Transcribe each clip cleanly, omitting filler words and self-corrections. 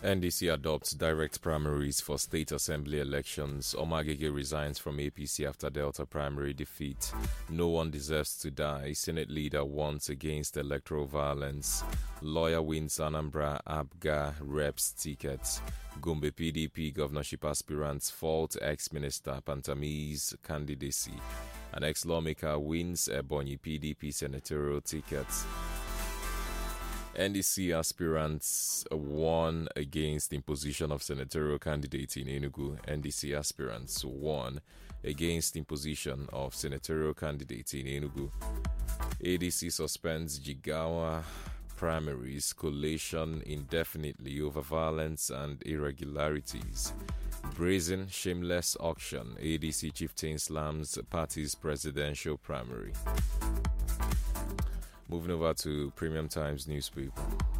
NDC adopts direct primaries for state assembly elections. Omagege resigns from APC after Delta primary defeat. No one deserves to die. Senate leader warns against electoral violence. Lawyer wins Anambra Abga reps tickets. Gombe PDP governorship aspirants fault ex-minister Pantami's candidacy. An ex-lawmaker wins Ebonyi PDP senatorial tickets. NDC aspirants won against imposition of senatorial candidate in Enugu. NDC aspirants won against imposition of senatorial candidate in Enugu. ADC suspends Jigawa primaries collation indefinitely over violence and irregularities. Brazen, shameless auction. ADC chieftain slams party's presidential primary. Moving over to Premium Times newspaper.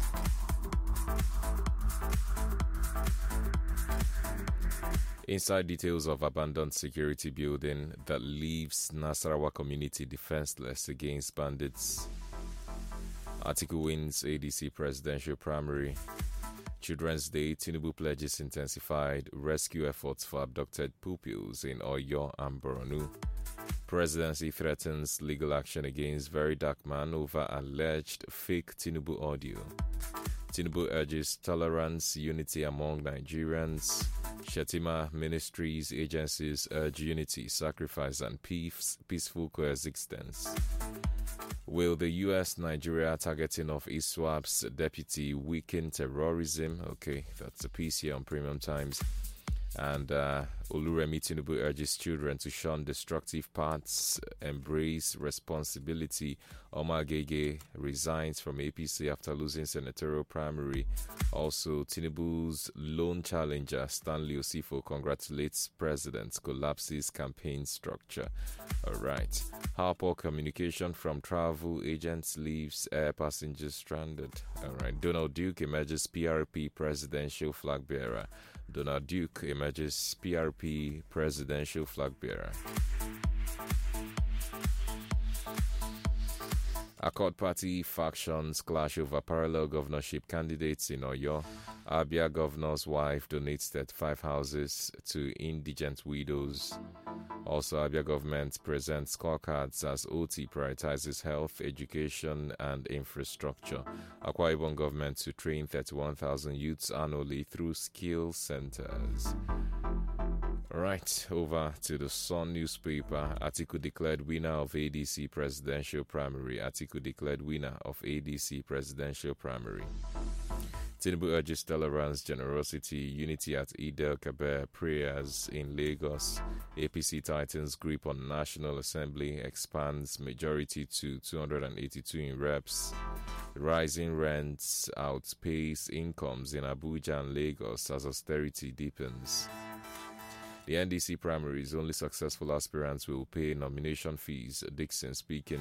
Inside details of abandoned security building that leaves Nasarawa community defenseless against bandits. Atiku wins ADC presidential primary. Children's Day, Tinubu pledges intensified rescue efforts for abducted pupils in Oyo and Borno. Presidency threatens legal action against Very Dark Man over alleged fake Tinubu audio. Tinubu urges tolerance, unity among Nigerians. Shetima ministries, agencies urge unity, sacrifice, and peaceful coexistence. Will the U.S.-Nigeria targeting of ISWAP's deputy weaken terrorism? Okay, that's a piece here on Premium Times. And Oluremi Tinubu urges children to shun destructive paths, embrace responsibility. Omagege resigns from APC after losing senatorial primary. Also, Tinubu's lone challenger, Stanley Osifo, congratulates president, collapses campaign structure. All right. How poor communication from travel agents leaves air passengers stranded. All right. Donald Duke emerges PRP presidential flag bearer. Donald Duke emerges PRP presidential flag bearer. Accord Party factions clash over parallel governorship candidates in Oyo. Abia governor's wife donates 35 houses to indigent widows. Also, Abia government presents scorecards as OT prioritizes health, education, and infrastructure. Akwa Ibom government to train 31,000 youths annually through skill centers. Right, over to the Sun newspaper. Atiku declared winner of ADC presidential primary. Atiku declared winner of ADC presidential primary. Tinubu urges tolerance, generosity, unity at Eid Kabir prayers in Lagos. APC tightens grip on National Assembly, expands majority to 282 in reps. Rising rents outpace incomes in Abuja and Lagos as austerity deepens. The NDC primaries, only successful aspirants will pay nomination fees. Dixon speaking.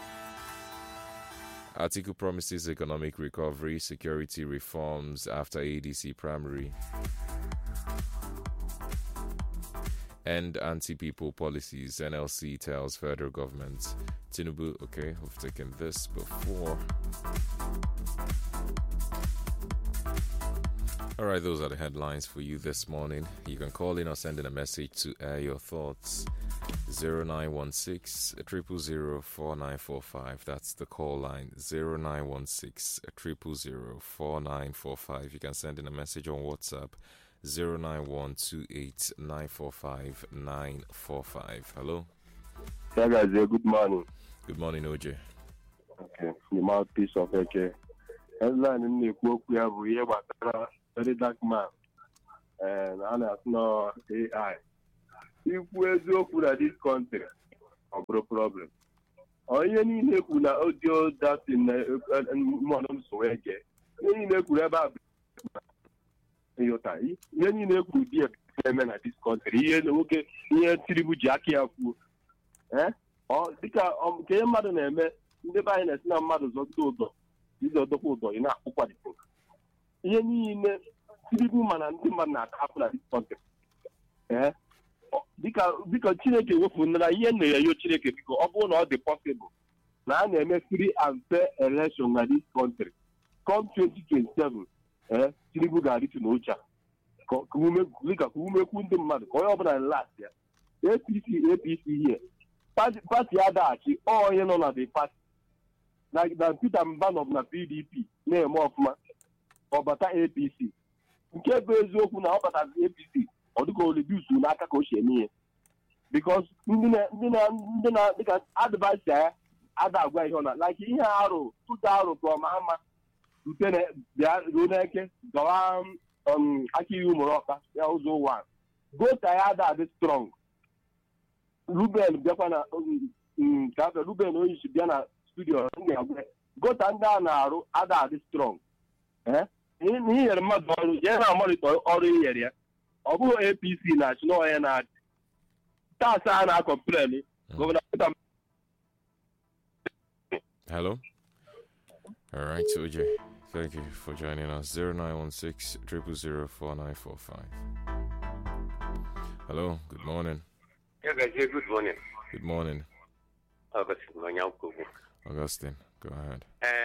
Atiku promises economic recovery, security reforms after ADC primary. End anti-people policies, NLC tells federal government. Tinubu, okay, we've taken this before. All right, those are the headlines for you this morning. You can call in or send in a message to air your thoughts. 0916 000 4945. That's the call line. 0916 000 4945. You can send in a message on WhatsApp. 09128 945 945. Hello. Hey guys, good morning. Good morning, OJ. Okay, the mouthpiece of AK. Headline in the book we have here about Very Dark Man and I know AI. If we go at this country, no problem. All you need to audio that in Monum Swege. You need to have your time. You need to be a chairman at this country. You okay? Here, Tribu Jackie. Oh, because came out and the buying no matters of todo. These are the photo in a quality. You need Tribu man and Timman at this country. Because Chineke wofuna yen yo Chineke because upon all the possible. Now I free and fair election in this country. Come 2027, Tinubu ga-arịtu n'oche a ka umekwu ndị mmadụ ka onye ọbụla relax ya. APC here pati adaghachi onye nọ na the party na Peter Mbanọ na PDP na-eme ọfụma ọbata APC nke bụ eziokwu na ọ batazi APC ọ dịka oledusu n'aka ka o si eme ihe because ndị na dịka advice ya ada agwa ihe ọ na like ihe arụ tụta arụ tụọ ma ama rute bịa ruo n'eke gawa aka ihe ụmụrụ ọka ya ụzọ ụwa gota ya ada adị strong. Ruben bịakwa na ka afọ Ruben onye bịa na studio ga-agwa gota ndị a na-arụ ada adị strong. N'inyere mmadụ ọrụ ya na-amalite ọrụ inyere ya ọ bụghị APC na-achị n'ọhịa na-adị taasị a na-akọmplen gọvanọ Peter. Hello. All right, OJ. Thank you for joining us. 0916 000 4945. Hello. Good morning. Yeah, guys. Good morning. Good morning. Augustine, go ahead.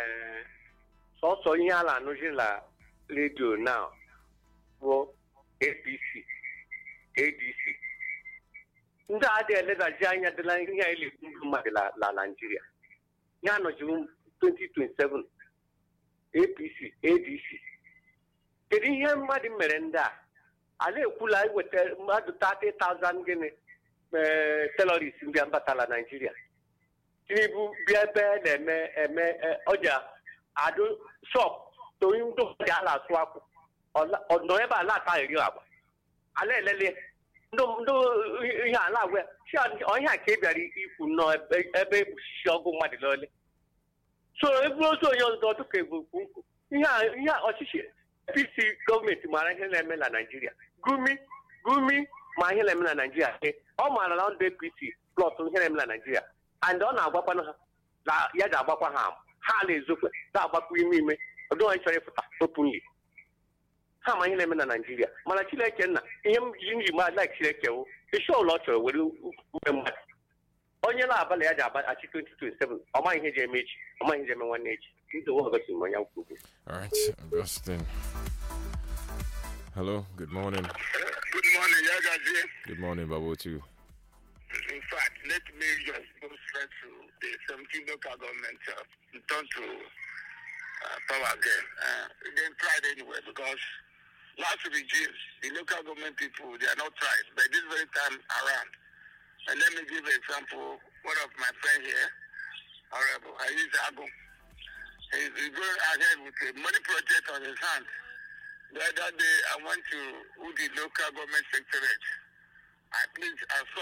So you are la radio now for APC, ADC. Nda ade leda janya de la nya ile la Nigeria. Nya no June 2027. APC, ADC. Kedi ihe mmadụ mere ndị a ala ekwula iweta mmadụ 30,000 gịnị terrorists ndị mbatala Nigeria. Tinubu bịa ebe na-eme ọja adụ shop toyi ndị ọja ala asụ akwụ ọnọ ebe ala ata eri agba ala elele ndị ihe ala agwa onye a ka ị bịara ikwu nọ ebe ebuchichi ọgụ mmadụ n'ole. So if you also use the to ihe ọchịchị APC gọọmenti mara ihe na-eme na Nigeria. Gumi ma ihe na-eme na Nigeria. Ọ mara na ndị APC plot ihe na-eme na Nigeria. And ọ na-agbakwa ha na ya ga-agbakwa ha na-ezokwe na-agbakwa ime ọdụ onye chọrọ ịpụta openly. Ha ma ihe na-eme na Nigeria. Mana Chineke nna ihe nji ma like Chineke wụ ịchọ ụlọ ọ chọrọ were ume mmadụ. Onye na-abalị ya ji achị 2027 ọ maghị ihe ji eme echi ọ maghị ihe ji eme nwanne echi ndị ụwa gosi m onye kwuru. All right, Augustine. Hello, good morning. Good morning, Yagaji. Good morning, Babu too. In fact, let me just go straight to the 17 local government turn to power again. They tried anyway because last regimes, the local government people, they are not tried, but this very time around. And let me give an example. One of my friends here, Honorable Ayush Agu, he's going ahead with a money project on his hands. The other day, I went to the local government secretariat. At least I saw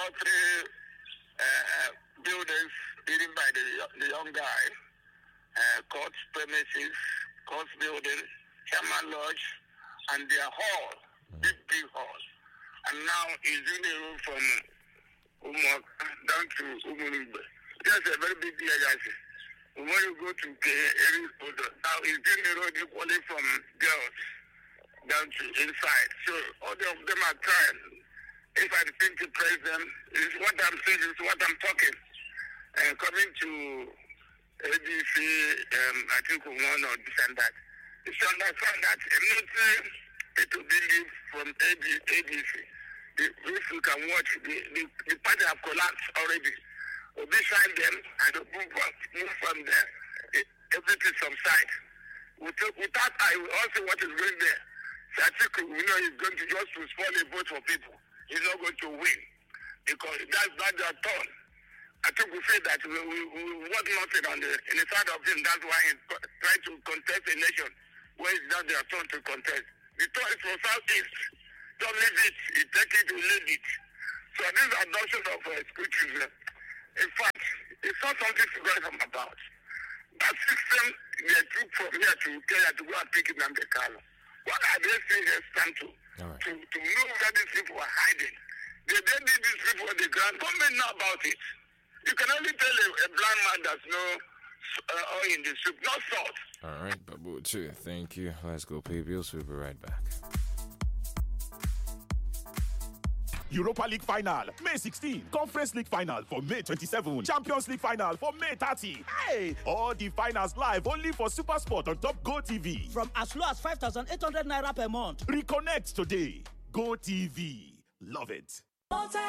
3 buildings built by the young guy, court premises, court building, chairman lodge, and their hall, big hall. And now he's doing a room from down to Umurugbe. That's a very big legacy. When you go to now he's doing a road equally from girls down to inside. So all of them are trying. If I think to praise them, is what I'm saying is what I'm talking. Coming to ADC, I think one or this and that. You should understand that it will be leave from ADC. If you can watch, the party have collapsed already. We'll beside them and move from there. Everything subside. Without I will also what is going there. So I think he's going to just to spoil a vote for people. He's not going to win because that's not their turn. I think we say that we want nothing in the side of him. That's why he's trying to contest a nation where it's not their turn to contest. The turn is from Southeast. Don't leave it. You take it, you leave it. So this adoption of scriptures, in fact, it's not something to write about. That system they took from here to Kenya to go and pick it on the car. What are they saying here stand to? Right. To know that these people are hiding. They did these people on the ground. Government know about it. You can only tell a blind man that's no oil in the soup, not salt. All right, Babu too. Thank you. Let's go pay bills. We'll be right back. Europa League final, May 16. Conference League final for May 27. Champions League final for May 30. Hey! All the finals live only for SuperSport on Top Go TV. From as low as 5,800 naira per month. Reconnect today. Go TV. Love it.